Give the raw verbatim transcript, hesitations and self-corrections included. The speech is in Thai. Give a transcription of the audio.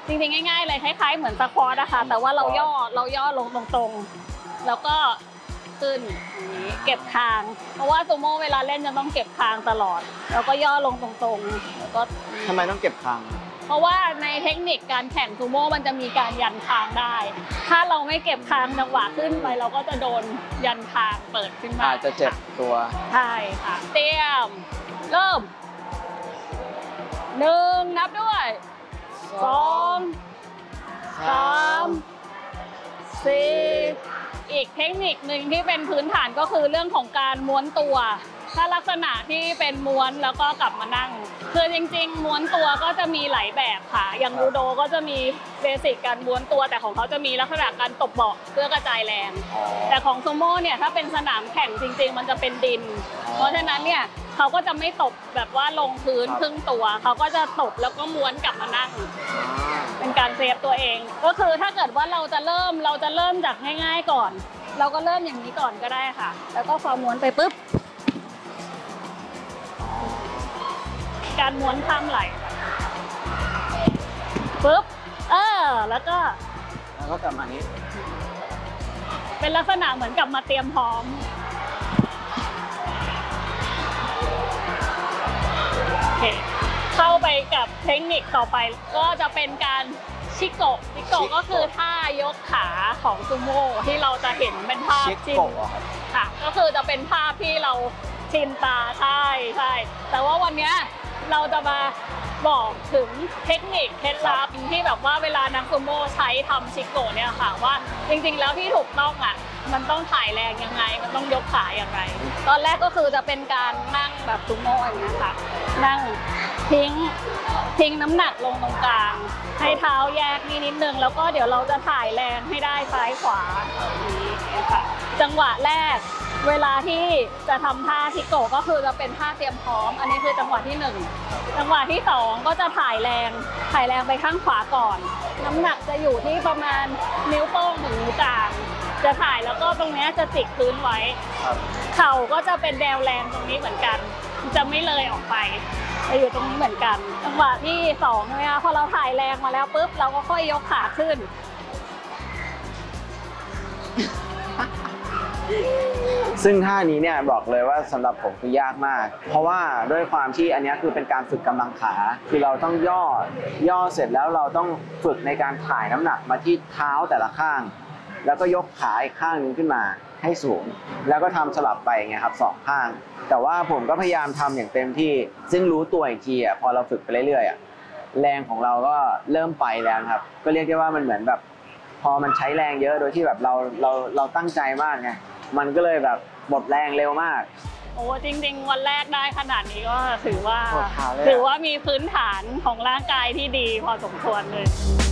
จริงๆง่ายๆเลยคล้ายๆเหมือนสควอตนะคะแต่ว่าเราย่อเราย่อลงตรงๆแล้วก็ขึ้นอย่างนี้เก็บคางเพราะว่าซูโม่เวลาเล่นจะต้องเก็บคางตลอดแล้วก็ย่อลงตรงๆแล้วก็ทำไมต้องเก็บคางเพราะว่าในเทคนิคการแข่งซูโม่มันจะมีการยันคางได้ถ้าเราไม่เก็บคางจังหวะขึ้นไปเราก็จะโดนยันคางเปิดขึ้นมาอาจจะเจ็บตัวใช่ค่ะเตรียมเริ่มหนึ่งนับด้วยสองสามสี่อีกเทคนิคหนึ่งที่เป็นพื้นฐานก็คือเรื่องของการม้วนตัวถ้าลักษณะที่เป็นม้วนแล้วก็กลับมานั่งคือจริงๆม้วนตัวก็จะมีหลายแบบค่ะอย่างยูโดก็จะมีเบสิกการม้วนตัวแต่ของเขาจะมีลักษณะการตบเบาะเพื่อกระจายแรงแต่ของซูโม่เนี่ยถ้าเป็นสนามแข่งจริงๆมันจะเป็นดินเพราะฉะนั้นเนี่ยเขาก็จะไม่ตบแบบว่าลงพื้นครึ่งตัวเขาก็จะตบแล้วก็ม้วนกลับมานั่งเป็นการเซฟตัวเองก็คือถ้าเกิดว่าเราจะเริ่มเราจะเริ่มจากง่ายๆก่อนเราก็เริ่มอย่างนี้ก่อนก็ได้ค่ะแล้วก็พอม้วนไปปุ๊บการม้วนข้ามไหล่ปุ๊บเออแล้วก็แล้วก็กลับมานี้เป็นลักษณะเหมือนกับมาเตรียมพร้อมโอเคเข้าไปกับเทคนิคต่อไปก็จะเป็นการชิโกะชิโกะก็คือท่ายกขาของซูโม่ที่เราจะเห็นเป็นภาพชินค่ะก็คือจะเป็นภาพที่เราชินตาใช่ใช่แต่ว่าวันนี้เราจะมาบอกถึงเทคนิคเคล็ดลับที่แบบว่าเวลานักซูโม่ใช้ทำชิโกะเนี่ยค่ะว่าจริงๆแล้วที่ถูกต้องอ่ะมันต้องถ่ายแรงยังไงมันต้องยกขาอย่างไรตอนแรกก็คือจะเป็นการนั่งแบบซูโม่อย่างนี้ค่ะนั่งทิ้งทิ้งน้ำหนักลงตรงกลางให้เท้าแยกนิดนิดนึงแล้วก็เดี๋ยวเราจะถ่ายแรงให้ได้ซ้ายขวาอย่างนี้ค่ะจังหวะแรกเวลาที่จะทำท่าชิโกะก็คือจะเป็นท่าเตรียมพร้อมอันนี้คือจังหวะที่หนึ่งจังหวะที่สองก็จะถ่ายแรงถ่ายแรงไปข้างขวาก่อนน้ำหนักจะอยู่ที่ประมาณนิ้วโป้งถึงนิ้วกลางจะถ่ายแล้วก็ตรงนี้จะจิกพื้นไว้เข่าก็จะเป็นแนวแรงตรงนี้เหมือนกันจะไม่เลยออกไปจะอยู่ตรงนี้เหมือนกันจังหวะที่สองนะคะพอเราถ่ายแรงมาแล้วปุ๊บเราก็ค่อยยกขาขึ้นซึ่งท่านี้เนี่ยบอกเลยว่าสำหรับผมคือยากมากเพราะว่าด้วยความที่อันนี้คือเป็นการฝึกกำลังขาคือเราต้องย่อย่อเสร็จแล้วเราต้องฝึกในการถ่ายน้ำหนักมาที่เท้าแต่ละข้างแล้วก็ยกขาอีกข้างนึงขึ้นมาให้สูงแล้วก็ทำสลับไปไงครับสองข้างแต่ว่าผมก็พยายามทำอย่างเต็มที่ซึ่งรู้ตัวอีกทีอ่ะพอเราฝึกไปเรื่อยๆอ่ะแรงของเราก็เริ่มไปแล้วครับก็เรียกได้ว่ามันเหมือนแบบพอมันใช้แรงเยอะโดยที่แบบเราเราเราตั้งใจมากไงมันก็เลยแบบหมดแรงเร็วมากโอ้จริงๆวันแรกได้ขนาดนี้ก็ถือว่าถือว่ามีพื้นฐานของร่างกายที่ดีพอสมควรเลย